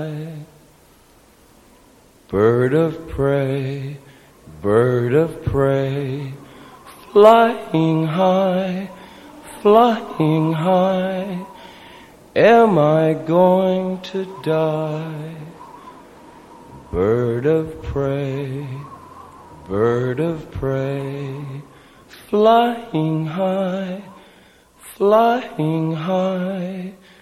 Bird of prey, flying high, am I going to die? Bird of prey, flying high,